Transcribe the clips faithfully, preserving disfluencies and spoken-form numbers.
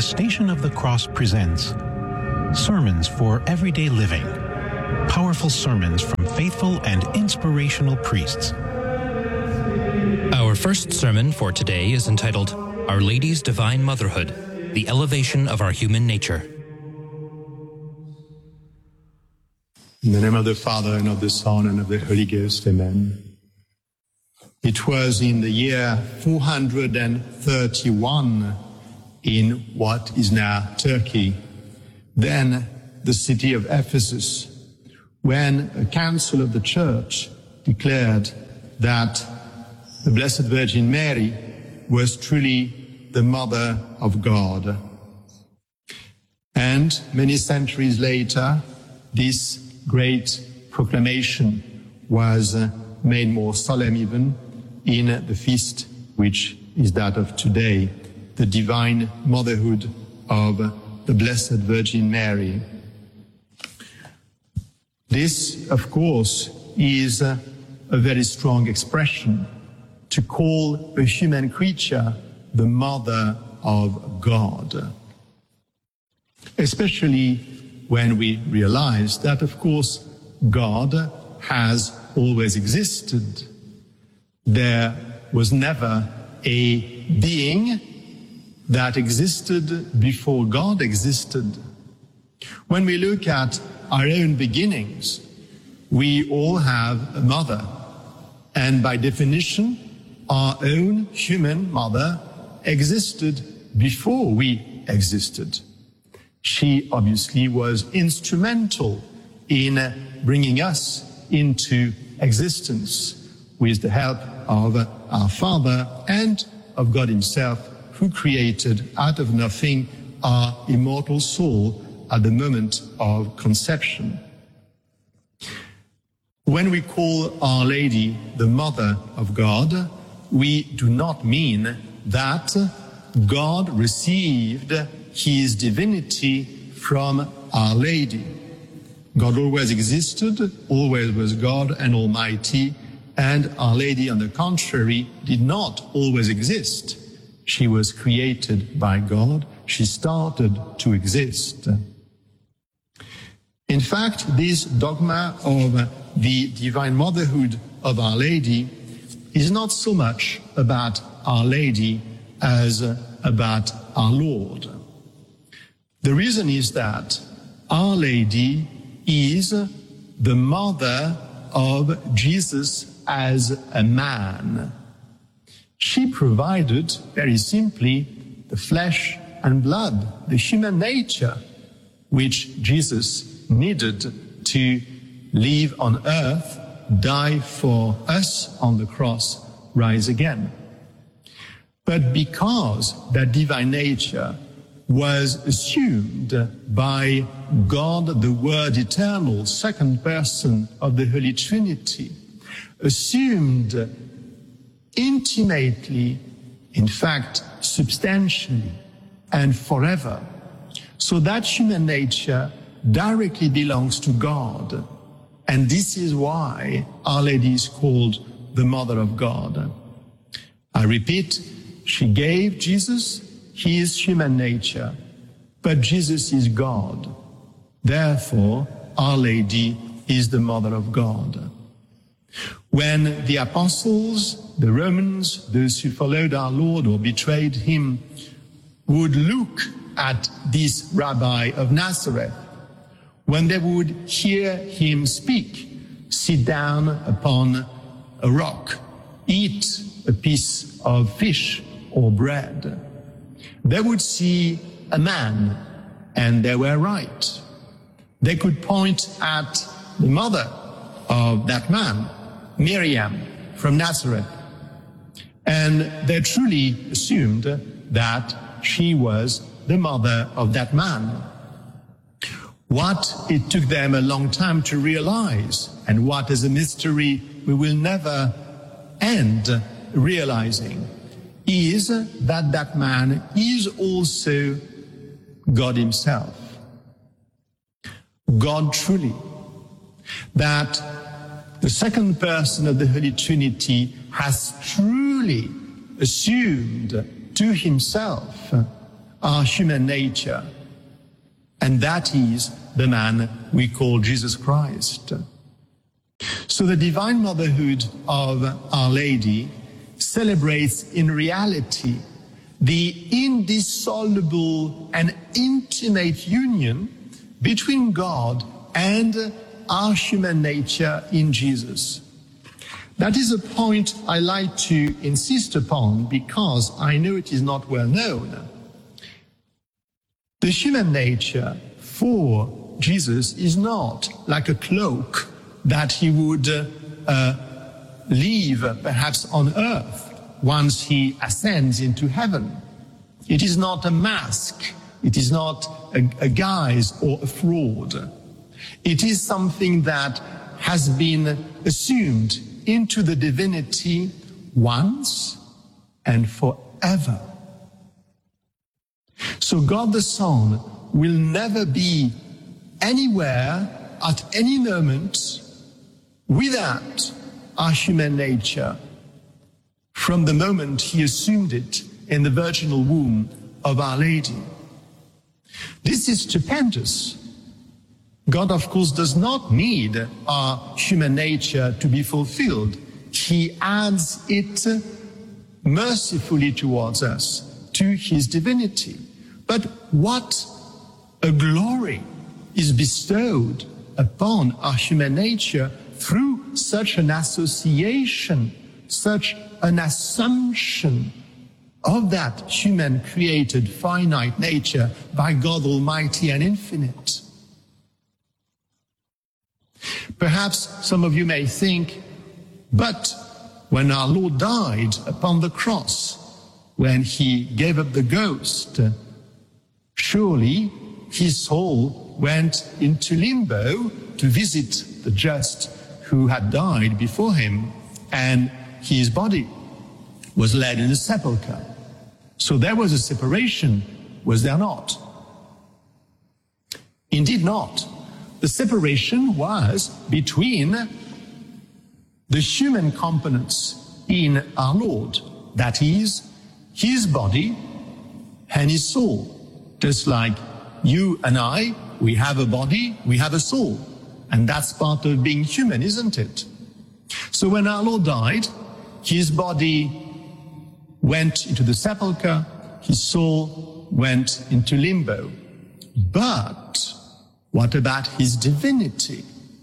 Station of the Cross presents Sermons for Everyday Living. Powerful sermons from faithful and inspirational priests. Our first sermon for today is entitled Our Lady's Divine Motherhood, the Elevation of Our Human Nature. In the name of the Father, and of the Son, and of the Holy Ghost, amen. It was in the year four hundred thirty-one in what is now Turkey, then the city of Ephesus, when a council of the church declared that the Blessed Virgin Mary was truly the Mother of God. And many centuries later, this great proclamation was uh, made more solemn even in the feast, which is that of today, the divine motherhood of the Blessed Virgin Mary. This, of course, is uh, a very strong expression to call a human creature the Mother of God. Especially when we realize that, of course, God has always existed. There was never a being that existed before God existed. When we look at our own beginnings, we all have a mother, and by definition, our own human mother existed before we existed. She obviously was instrumental in bringing us into existence with the help of our Father and of God Himself, who created out of nothing our immortal soul at the moment of conception. When we call Our Lady the Mother of God, we do not mean that God received His divinity from Our Lady. God always existed, always was God and Almighty, and Our Lady, on the contrary, did not always exist. She was created by God. She started to exist. In fact, this dogma of the divine motherhood of Our Lady is not so much about Our Lady as about our Lord. The reason is that Our Lady is the mother of Jesus as a man. She provided, very simply, the flesh and blood, the human nature, which Jesus needed to live on earth, die for us on the cross, rise again. But because that divine nature was assumed by God, the Word eternal, second person of the Holy Trinity, assumed intimately, in fact, substantially, and forever, so that human nature directly belongs to God. And this is why Our Lady is called the Mother of God. I repeat, she gave Jesus His human nature, but Jesus is God. Therefore, Our Lady is the Mother of God. When the apostles, the Romans, those who followed our Lord or betrayed Him, would look at this rabbi of Nazareth, when they would hear him speak, sit down upon a rock, eat a piece of fish or bread, they would see a man, and they were right. They could point at the mother of that man, Miriam from Nazareth, and they truly assumed that she was the mother of that man. What it took them a long time to realize, and what is a mystery we will never end realizing, is that that man is also God Himself. God truly. That the second person of the Holy Trinity has truly assumed to Himself our human nature, and that is the man we call Jesus Christ. So the divine motherhood of Our Lady celebrates in reality the indissoluble and intimate union between God and our human nature in Jesus. That is a point I like to insist upon because I know it is not well known. The human nature for Jesus is not like a cloak that he would uh, uh, leave uh, perhaps on earth once he ascends into heaven. It is not a mask. It is not a, a guise or a fraud. It is something that has been assumed into the divinity once and forever. So God the Son will never be anywhere at any moment without our human nature from the moment he assumed it in the virginal womb of Our Lady. This is stupendous. God, of course, does not need our human nature to be fulfilled. He adds it mercifully towards us to his divinity. But what a glory is bestowed upon our human nature through such an association, such an assumption of that human created finite nature by God Almighty and infinite. Perhaps some of you may think, but when our Lord died upon the cross, when he gave up the ghost, surely his soul went into limbo to visit the just who had died before him, and his body was laid in the sepulchre. So there was a separation, was there not? Indeed not. The separation was between the human components in our Lord, that is, his body and his soul. Just like you and I, we have a body, we have a soul. And that's part of being human, isn't it? So when our Lord died, his body went into the sepulchre, his soul went into limbo. But what about his divinity?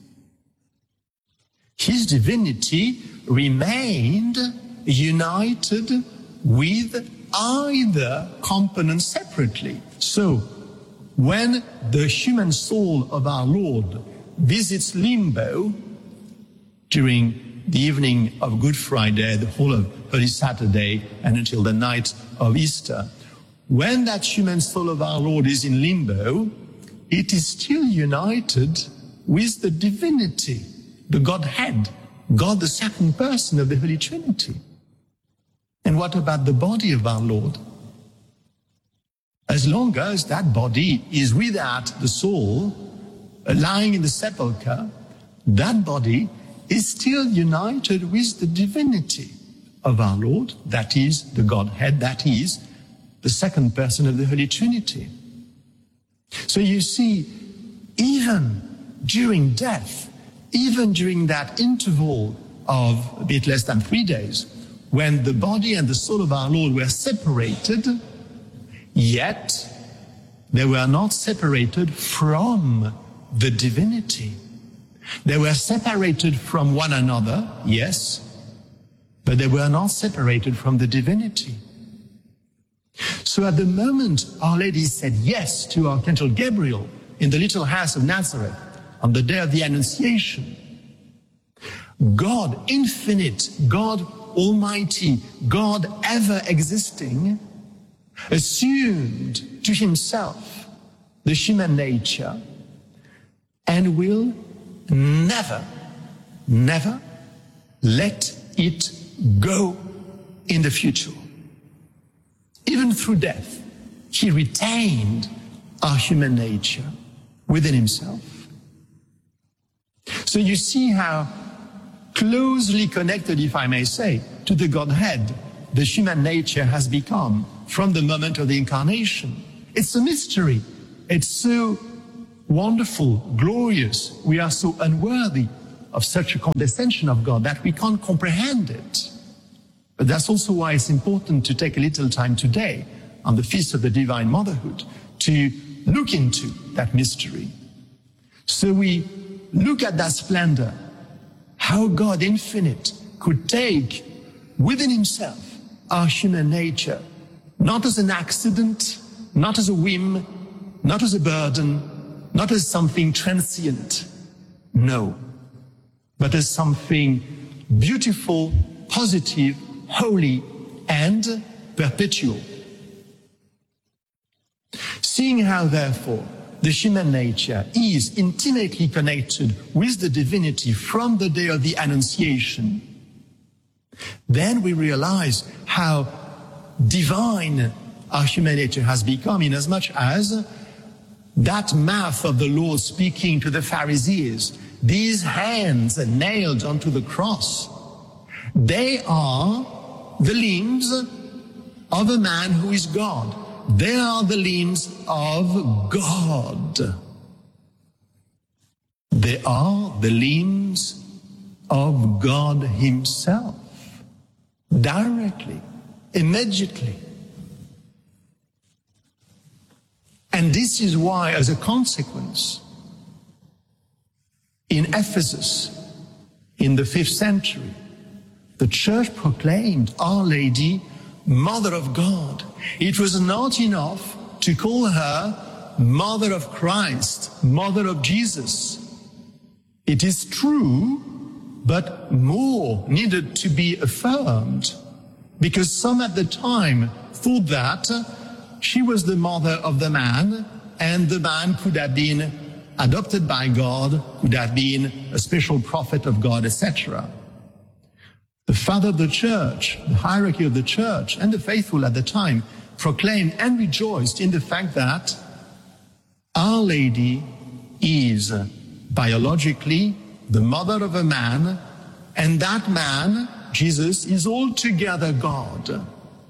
His divinity remained united with either component separately. So, when the human soul of our Lord visits limbo during the evening of Good Friday, the whole of Holy Saturday, and until the night of Easter, when that human soul of our Lord is in limbo, it is still united with the divinity, the Godhead, God the second person of the Holy Trinity. And what about the body of our Lord? As long as that body is without the soul, lying in the sepulchre, that body is still united with the divinity of our Lord, that is the Godhead, that is the second person of the Holy Trinity. So you see, even during death, even during that interval of a bit less than three days, when the body and the soul of our Lord were separated, yet they were not separated from the divinity. They were separated from one another, yes, but they were not separated from the divinity. So at the moment Our Lady said yes to Archangel Gabriel in the little house of Nazareth on the day of the Annunciation, God infinite, God Almighty, God ever existing, assumed to himself the human nature and will never, never let it go in the future. Even through death, he retained our human nature within himself. So you see how closely connected, if I may say, to the Godhead the human nature has become from the moment of the Incarnation. It's a mystery. It's so wonderful, glorious. We are so unworthy of such a condescension of God that we can't comprehend it. But that's also why it's important to take a little time today on the Feast of the Divine Motherhood to look into that mystery. So we look at that splendor, how God infinite could take within himself our human nature, not as an accident, not as a whim, not as a burden, not as something transient, no, but as something beautiful, positive, holy, and perpetual. Seeing how, therefore, the human nature is intimately connected with the divinity from the day of the Annunciation, then we realize how divine our human nature has become, inasmuch as that mouth of the Lord speaking to the Pharisees, these hands nailed onto the cross, they are the limbs of a man who is God. They are the limbs of God. They are the limbs of God himself, directly, immediately. And this is why, as a consequence, in Ephesus, in the fifth century, the church proclaimed Our Lady Mother of God. It was not enough to call her Mother of Christ, Mother of Jesus. It is true, but more needed to be affirmed, because some at the time thought that she was the mother of the man, and the man could have been adopted by God, could have been a special prophet of God, et cetera. The father of the church, the hierarchy of the church, and the faithful at the time proclaimed and rejoiced in the fact that Our Lady is biologically the mother of a man, and that man, Jesus, is altogether God.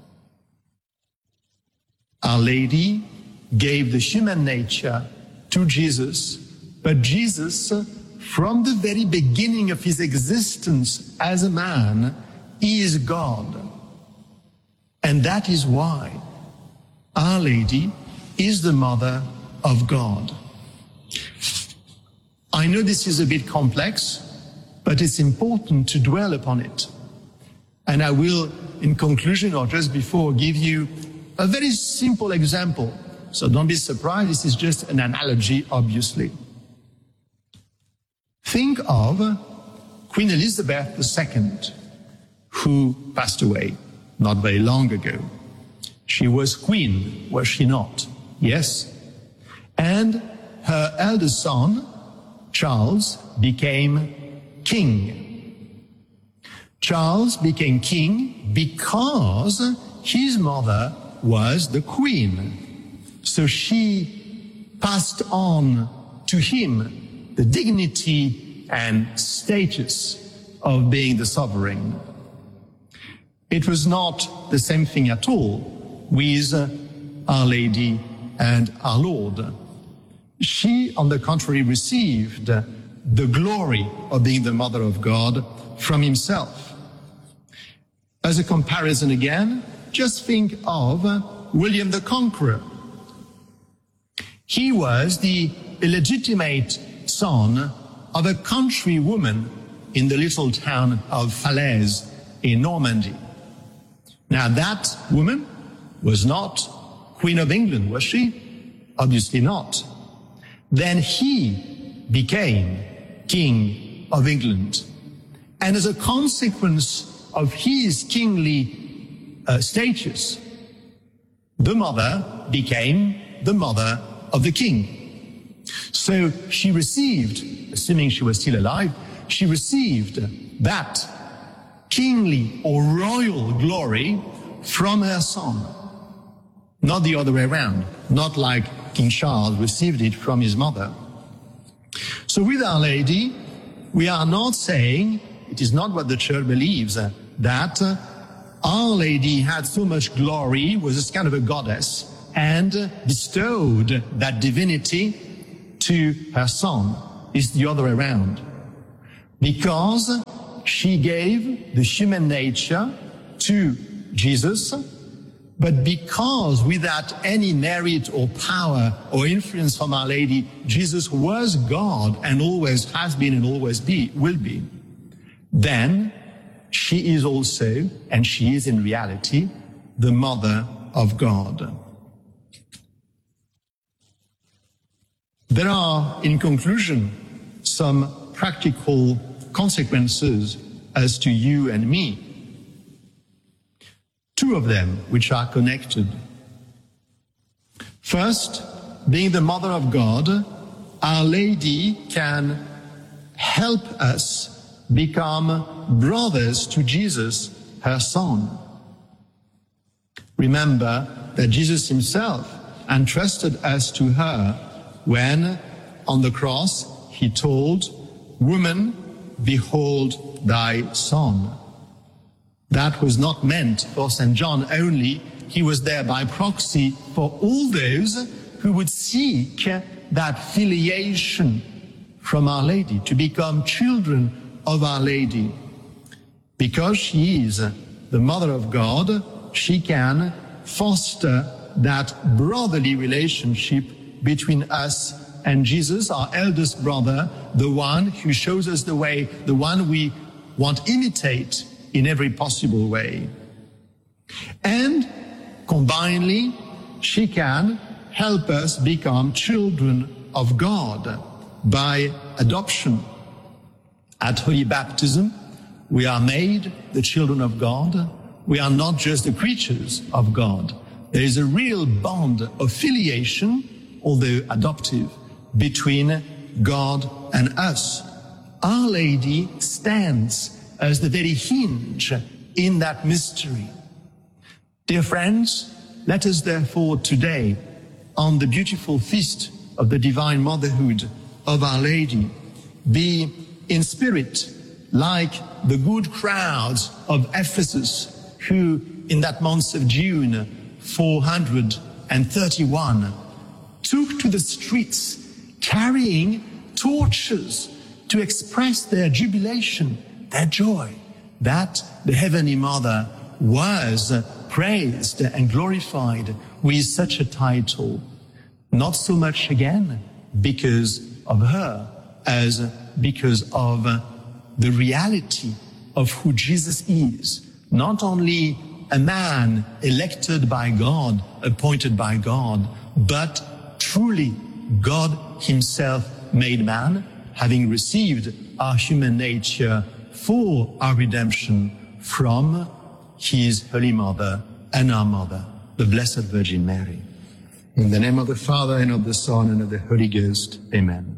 Our Lady gave the human nature to Jesus, but Jesus, from the very beginning of his existence as a man, is God. And that is why Our Lady is the mother of God. I know this is a bit complex, but it's important to dwell upon it. And I will, in conclusion or just before, give you a very simple example. So don't be surprised, this is just an analogy, obviously. Think of Queen Elizabeth the Second, who passed away not very long ago. She was queen, was she not? Yes. And her eldest son, Charles, became king. Charles became king because his mother was the queen. So she passed on to him the dignity and status of being the sovereign. It was not the same thing at all with Our Lady and our Lord. She, on the contrary, received the glory of being the mother of God from himself. As a comparison again, just think of William the Conqueror. He was the illegitimate son of a country woman in the little town of Falaise in Normandy. Now that woman was not Queen of England, was she? Obviously not. Then he became King of England. And as a consequence of his kingly uh, status, the mother became the mother of the king. So she received, assuming she was still alive, she received that kingly or royal glory from her son. Not the other way around, not like King Charles received it from his mother. So with Our Lady, we are not saying, it is not what the Church believes, that Our Lady had so much glory, was this kind of a goddess, and bestowed that divinity to her son. It's the other way around. Because she gave the human nature to Jesus, but because without any merit or power or influence from Our Lady, Jesus was God and always has been and always be, will be, then she is also, and she is in reality, the Mother of God. There are, in conclusion, some practical consequences as to you and me. Two of them which are connected. First, being the Mother of God, Our Lady can help us become brothers to Jesus, her Son. Remember that Jesus himself entrusted us to her when, on the cross, he told, "Woman, behold thy son." That was not meant for Saint John only. He was there by proxy for all those who would seek that filiation from Our Lady, to become children of Our Lady. Because she is the Mother of God, she can foster that brotherly relationship between us and Jesus, our eldest brother, the one who shows us the way, the one we want to imitate in every possible way. And combinedly, she can help us become children of God by adoption. At Holy Baptism, we are made the children of God. We are not just the creatures of God. There is a real bond of filiation, although adoptive, between God and us. Our Lady stands as the very hinge in that mystery. Dear friends, let us therefore today, on the beautiful feast of the Divine Motherhood of Our Lady, be in spirit like the good crowds of Ephesus, who in that month of June four hundred thirty-one took to the streets carrying torches to express their jubilation, their joy, that the Heavenly Mother was praised and glorified with such a title. Not so much again because of her as because of the reality of who Jesus is. Not only a man elected by God, appointed by God, but truly God himself made man, having received our human nature for our redemption from his Holy Mother and our Mother, the Blessed Virgin Mary. In the name of the Father, and of the Son, and of the Holy Ghost. Amen.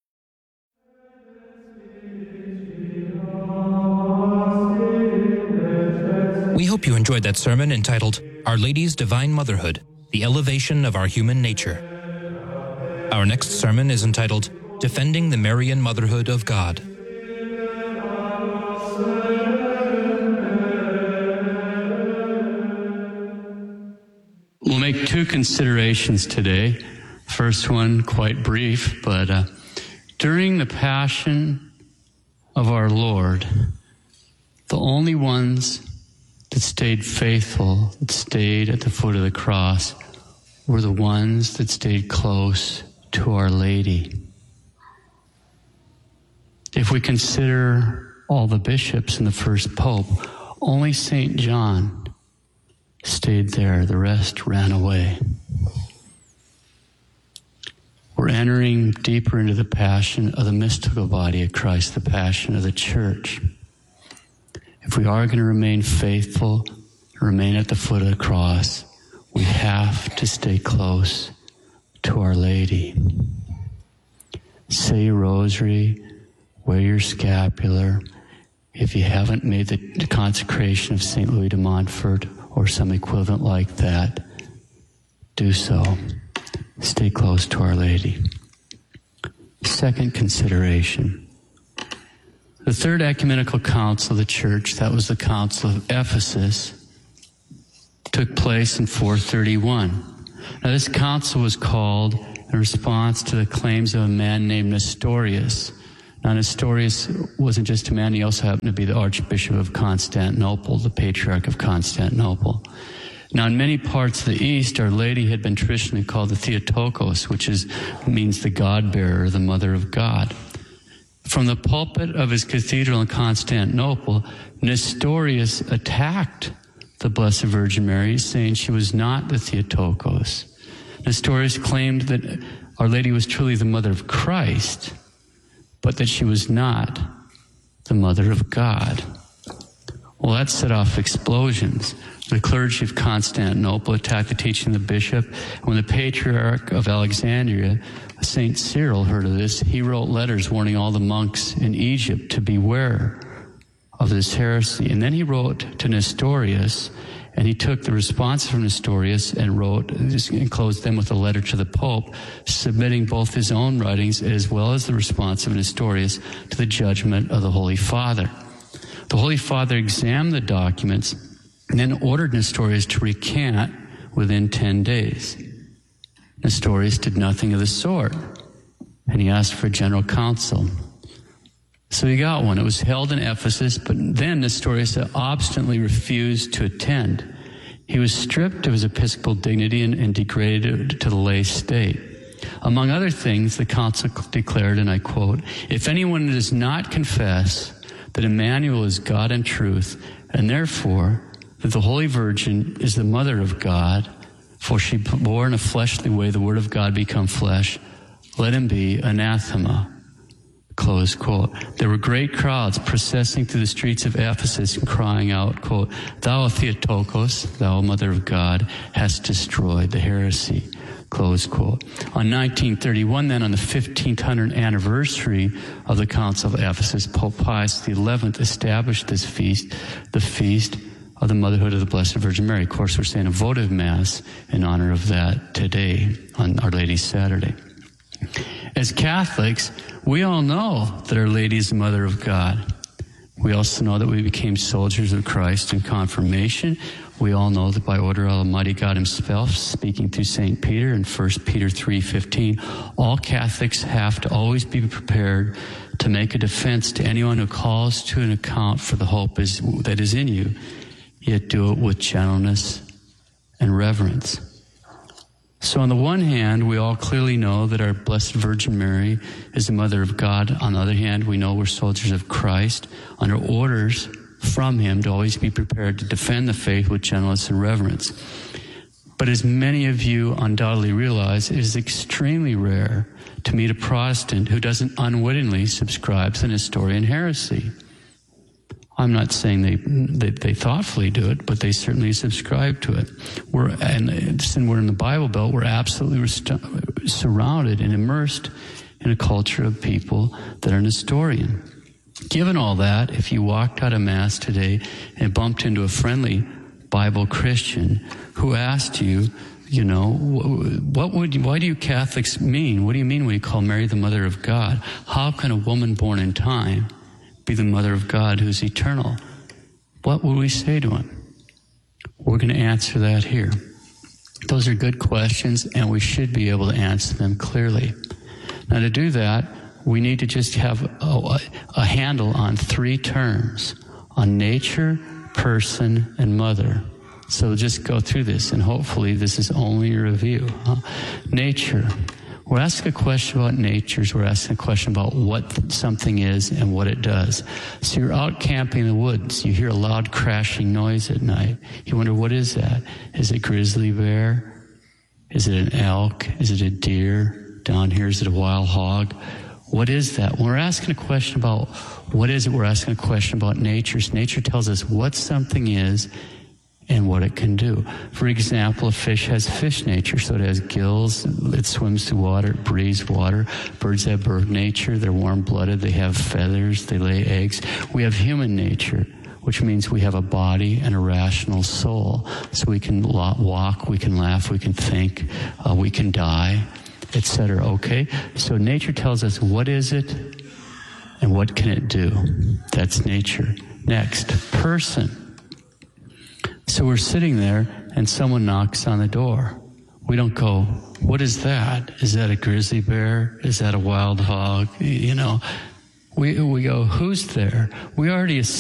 We hope you enjoyed that sermon entitled Our Lady's Divine Motherhood, the Elevation of Our Human Nature. Our next sermon is entitled Defending the Marian Motherhood of God. We'll make two considerations today. First one, quite brief, but uh, during the Passion of our Lord, the only ones that stayed faithful, that stayed at the foot of the cross, were the ones that stayed close to Our Lady. If we consider all the bishops and the first pope, only Saint John stayed there. The rest ran away. We're entering deeper into the passion of the mystical body of Christ, the passion of the church. If we are going to remain faithful, remain at the foot of the cross, we have to stay close to Our Lady. Say your rosary, wear your scapular. If you haven't made the consecration of Saint Louis de Montfort or some equivalent like that, do so. Stay close to Our Lady. Second consideration. The Third Ecumenical Council of the Church, that was the Council of Ephesus, took place in four thirty-one. Now, this council was called in response to the claims of a man named Nestorius. Now, Nestorius wasn't just a man, he also happened to be the Archbishop of Constantinople, the Patriarch of Constantinople. Now, in many parts of the East, Our Lady had been traditionally called the Theotokos, which is means the God-bearer, the Mother of God. From the pulpit of his cathedral in Constantinople, Nestorius attacked the Blessed Virgin Mary, saying she was not the Theotokos. Nestorius claimed that Our Lady was truly the Mother of Christ, but that she was not the Mother of God. Well, that set off explosions. The clergy of Constantinople attacked the teaching of the bishop. When the Patriarch of Alexandria, Saint Cyril, heard of this, he wrote letters warning all the monks in Egypt to beware of this heresy. And then he wrote to Nestorius, and he took the response from Nestorius and wrote, enclosed them with a letter to the Pope, submitting both his own writings as well as the response of Nestorius to the judgment of the Holy Father. The Holy Father examined the documents and then ordered Nestorius to recant within ten days. Nestorius did nothing of the sort, and he asked for a general council. So he got one. It was held in Ephesus, but then Nestorius obstinately refused to attend. He was stripped of his episcopal dignity and, and degraded to the lay state. Among other things, the council declared, and I quote, "If anyone does not confess that Emmanuel is God in truth, and therefore that the Holy Virgin is the Mother of God, for she bore in a fleshly way the Word of God become flesh, let him be anathema." Close quote. There were great crowds processing through the streets of Ephesus and crying out, quote, "Thou Theotokos, thou Mother of God, hast destroyed the heresy." Close quote. On nineteen thirty-one, then, on the fifteen hundredth anniversary of the Council of Ephesus, Pope Pius the eleventh established this feast, the feast of the Motherhood of the Blessed Virgin Mary. Of course, we're saying a votive Mass in honor of that today on Our Lady's Saturday. As Catholics, we all know that Our Lady is the Mother of God. We also know that we became soldiers of Christ in confirmation. We all know that by order of Almighty God himself, speaking through Saint Peter in First Peter three fifteen, all Catholics have to always be prepared to make a defense to anyone who calls to an account for the hope is, that is in you, yet do it with gentleness and reverence. So on the one hand, we all clearly know that our Blessed Virgin Mary is the Mother of God. On the other hand, we know we're soldiers of Christ under orders from him to always be prepared to defend the faith with gentleness and reverence. But as many of you undoubtedly realize, it is extremely rare to meet a Protestant who doesn't unwittingly subscribe to Nestorian heresy. I'm not saying they, they they thoughtfully do it, but they certainly subscribe to it. We're and since we're in the Bible Belt, we're absolutely rest- surrounded and immersed in a culture of people that are Nestorian. Given all that, if you walked out of Mass today and bumped into a friendly Bible Christian who asked you, you know, what would you, why do you Catholics mean? What do you mean when you call Mary the Mother of God? How can a woman born in time be the Mother of God who's eternal? What would we say to him? We're going to answer that here. Those are good questions, and we should be able to answer them clearly. Now, to do that, we need to just have a, a handle on three terms: on nature, person, and mother. So just go through this, and hopefully this is only a review. Huh? Nature. We're asking a question about nature. We're asking a question about what something is and what it does. So you're out camping in the woods. You hear a loud crashing noise at night. You wonder, what is that? Is it a grizzly bear? Is it an elk? Is it a deer? Down here, is it a wild hog? What is that? When we're asking a question about what is it, we're asking a question about nature. So nature tells us what something is and what it can do. For example, a fish has fish nature, so it has gills, it swims through water, it breathes water. Birds have bird nature, they're warm-blooded, they have feathers, they lay eggs. We have human nature, which means we have a body and a rational soul. So we can walk, we can laugh, we can think, uh, we can die, et cetera. Okay? So nature tells us what is it and what can it do. That's nature. Next, person. So we're sitting there and someone knocks on the door. We don't go, what is that? Is that a grizzly bear? Is that a wild hog? You know, we, we go, who's there? We already